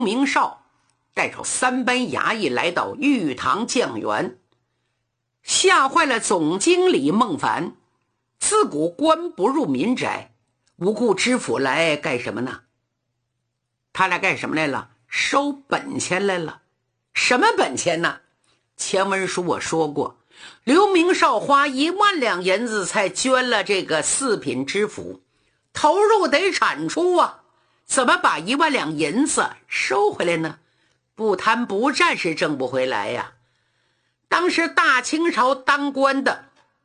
明绍带着3班衙役来到玉堂酱园，吓坏了总经理孟凡。自古官不入民宅，无故知府来干什么呢？他来干什么来了？收本钱来了。什么本钱呢？前文书我说过，刘明绍花1万两银子才捐了这个4品知府，投入得产出啊，怎么把1万两银子收回来呢？不贪不占是挣不回来呀。当时大清朝当官的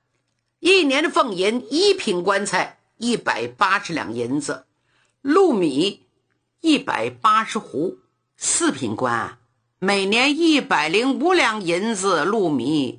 1年俸银1品棺材180两银子，禄米180斛，4品官啊，每年105两银子，禄米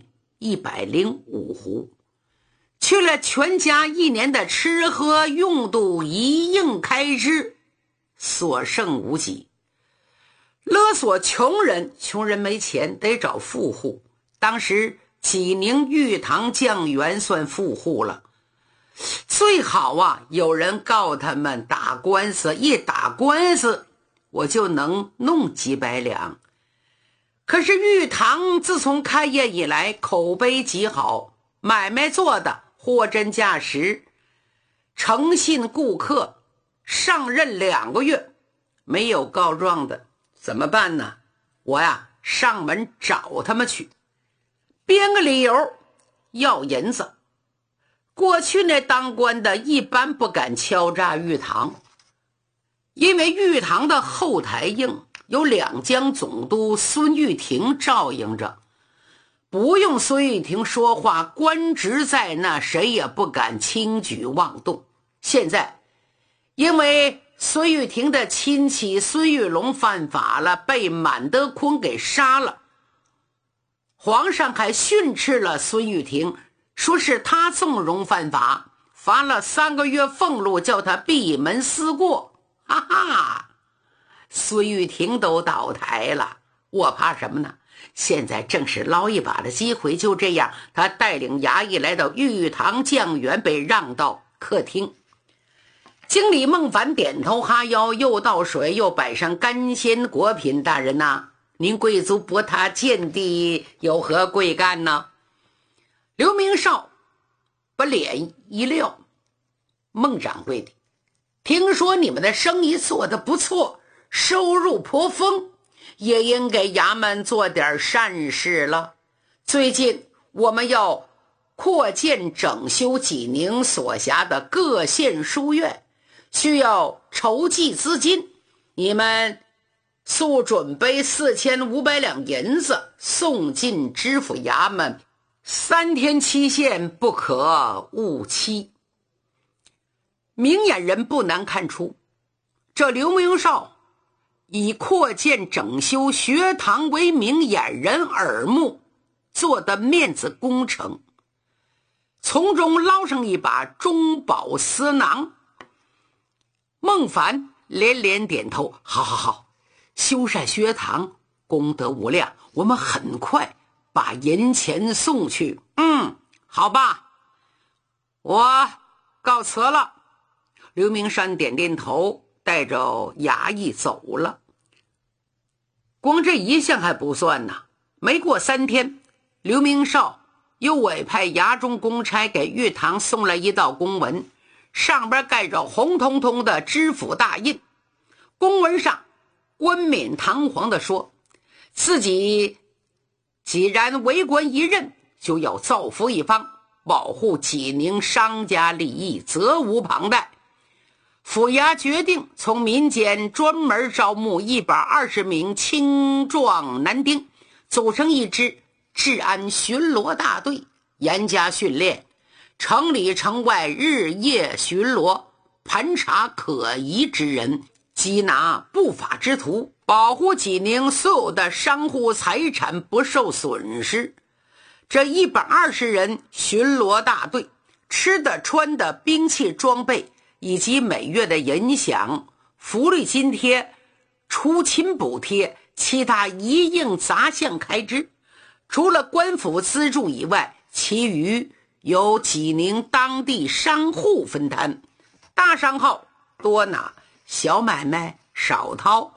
105斛，去了全家1年的吃喝用度一应开支，所剩无几。勒索穷人，穷人没钱得找富户，当时济宁玉堂酱园算富户了。最好啊，有人告他们打官司，一打官司我就能弄几百两。可是玉堂自从开业以来口碑极好，买卖做的货真价实，诚信顾客。上任2个月没有告状的，怎么办呢？我呀上门找他们去，编个理由要银子。过去那当官的一般不敢敲诈玉堂，因为玉堂的后台硬，有2江总督孙玉婷照应着，不用孙玉婷说话，官职在那，谁也不敢轻举妄动。现在因为孙玉婷的亲戚孙玉龙犯法了，被满德坤给杀了，皇上还训斥了孙玉婷，说是他纵容犯法，罚了3个月俸禄，叫他闭门思过。哈哈，孙玉婷都倒台了，我怕什么呢？现在正是捞一把的机会。就这样，他带领衙役来到玉堂酱园，被让到客厅。经理孟凡点头哈腰，又倒水又摆上干鲜果品。大人呐，您贵族不踏见地，有何贵干呢？刘明绍把脸一撂，孟掌柜的，听说你们的生意做得不错，收入颇丰，也应给衙门做点善事了。最近我们要扩建整修济宁所辖的各县书院，需要筹集资金，你们速准备4500两银子送进知府衙门，3天期限，不可误期。明眼人不难看出，这刘明绍以扩建整修学堂为名，掩人耳目，做的面子工程，从中捞上一把中饱私囊。孟凡连连点头，好好好，修缮学堂功德无量，我们很快把银钱送去。好吧，我告辞了。刘明山点点头，带着衙役走了。光这一项还不算呢，没过3天，刘明绍又委派衙中公差给玉堂送来一道公文，上边盖着红彤彤的知府大印。公文上冠冕堂皇地说，自己既然为官一任，就要造福一方，保护济宁商家利益，责无旁贷。府衙决定从民间专门招募120名青壮男丁，组成一支治安巡逻大队，严加训练，城里城外日夜巡逻，盘查可疑之人，缉拿不法之徒，保护济宁所有的商户财产不受损失。这120人巡逻大队，吃的穿的兵器装备以及每月的银饷、福利津贴、出勤补贴，其他一应杂项开支，除了官府资助以外，其余由济宁当地商户分摊。大商号多拿，小买卖少掏。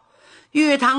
玉堂